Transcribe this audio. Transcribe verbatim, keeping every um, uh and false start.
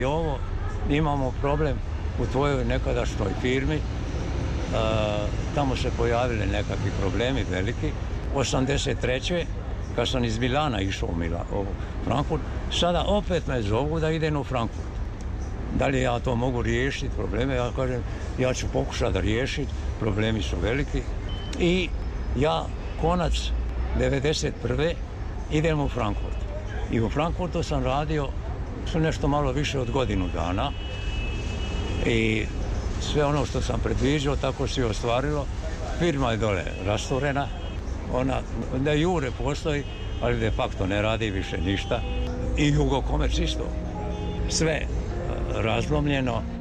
I ovo imamo problem u tvojoj nekadašnjoj firmi, e, tamo se pojavili nekakvi problemi veliki. osamdeset treće kad sam iz Milana išao u, Mila, u Frankfurt, sada opet me zovu da idem u Frankfurt. Da li ja to mogu riješiti probleme? Ja kažem, ja ću pokušati da riješiti, problemi su veliki. I ja konac devedeset prve idem u Frankfurt. I u Frankfurtu sam radio su nešto malo više od godinu dana i sve ono što sam predviđao tako se i ostvarilo. Firma je dole rasturena, ona de jure postoji, ali de facto ne radi više ništa. I Jugokomerc isto. Sve razlomljeno.